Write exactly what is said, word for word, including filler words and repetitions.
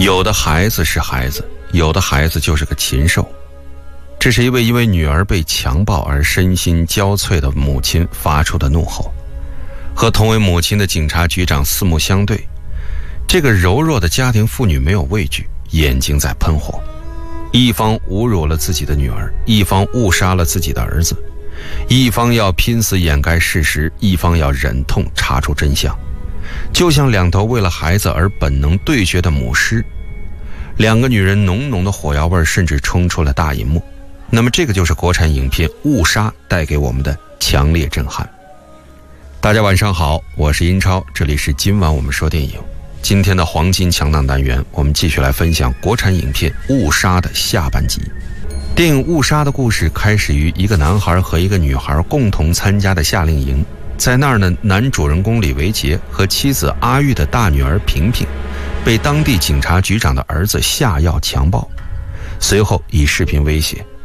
有的孩子是孩子，有的孩子就是个禽兽。这是一位因为女儿被强暴而身心交瘁的母亲发出的怒吼。和同为母亲的警察局长四目相对，这个柔弱的家庭妇女没有畏惧，眼睛在喷火。一方侮辱了自己的女儿，一方误杀了自己的儿子，一方要拼死掩盖事实，一方要忍痛查出真相，就像两头为了孩子而本能对决的母狮。两个女人浓浓的火药味甚至冲出了大银幕。那么这个就是国产影片《误杀》带给我们的强烈震撼。大家晚上好，我是英超，这里是今晚我们说电影。今天的黄金强档单元，我们继续来分享国产影片《误杀》的下半集。电影《误杀》的故事开始于一个男孩和一个女孩共同参加的夏令营，在那儿呢，男主人公李维杰和妻子阿玉的大女儿萍萍被当地警察局长的儿子下药强暴，随后以视频威胁